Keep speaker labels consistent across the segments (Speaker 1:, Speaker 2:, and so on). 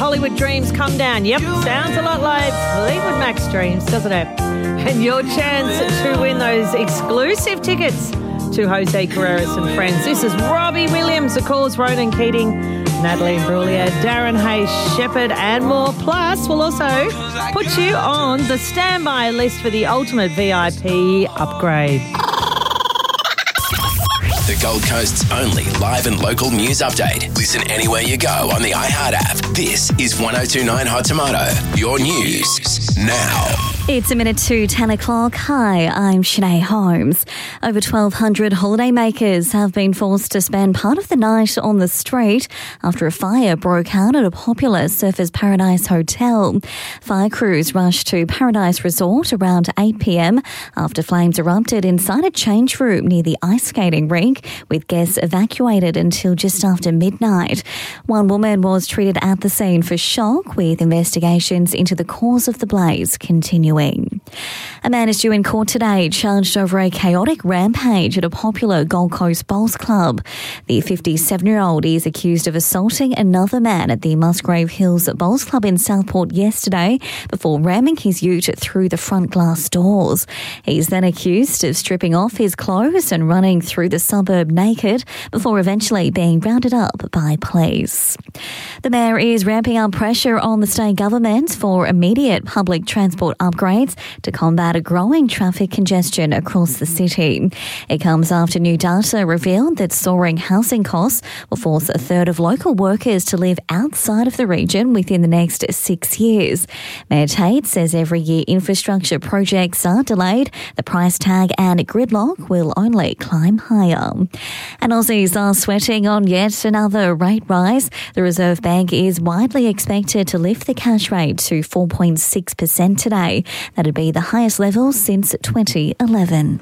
Speaker 1: Hollywood Dreams Come Down. Yep, sounds a lot like Fleetwood Mac's Dreams, doesn't it? And your chance to win those exclusive tickets to Jose Carreras and Friends. This is Robbie Williams, of course, Ronan Keating, Natalie Imbruglia, Darren Hayes, Shepherd and more. Plus, we'll also put you on the standby list for the ultimate VIP upgrade.
Speaker 2: The Gold Coast's only live and local news update. Listen anywhere you go on the iHeart app. This is 102.9 Hot Tomato. Your news now.
Speaker 3: It's a minute to 10 o'clock. Hi, I'm Sinead Holmes. Over 1,200 holidaymakers have been forced to spend part of the night on the street after a fire broke out at a popular Surfers Paradise hotel. Fire crews rushed to Paradise Resort around 8 p.m. after flames erupted inside a change room near the ice skating rink, with guests evacuated until just after midnight. One woman was treated at the scene for shock, with investigations into the cause of the blaze continuing. A man is due in court today, charged over a chaotic rampage at a popular Gold Coast bowls club. The 57-year-old is accused of assaulting another man at the Musgrave Hills Bowls Club in Southport yesterday before ramming his ute through the front glass doors. He's then accused of stripping off his clothes and running through the suburb naked before eventually being rounded up by police. The Mayor is ramping up pressure on the state government for immediate public transport upgrades to combat a growing traffic congestion across the city. It comes after new data revealed that soaring housing costs will force a third of local workers to live outside of the region within the next 6 years. Mayor Tate says every year infrastructure projects are delayed, the price tag and gridlock will only climb higher. And Aussies are sweating on yet another rate rise. The Reserve Bank is widely expected to lift the cash rate to 4.6% today. That'd be the highest level since 2011.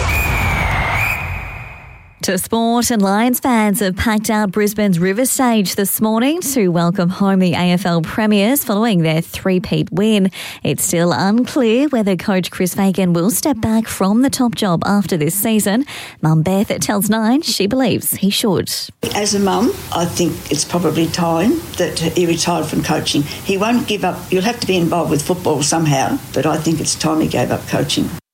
Speaker 3: To sport, and Lions fans have packed out Brisbane's River Stage this morning to welcome home the AFL Premiers following their three-peat win. It's still unclear whether coach Chris Fagan will step back from the top job after this season. Mum Beth tells Nine she believes he should.
Speaker 4: As a mum, I think it's probably time that he retired from coaching. He won't give up. You'll have to be involved with football somehow, but I think it's time he gave up coaching.